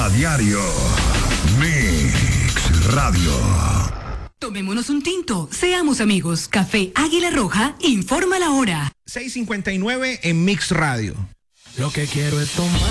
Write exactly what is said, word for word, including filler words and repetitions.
A diario. Mix Radio. Tomémonos un tinto, seamos amigos. Café Águila Roja informa la hora. seis cincuenta y nueve en Mix Radio. Lo que quiero es tomar.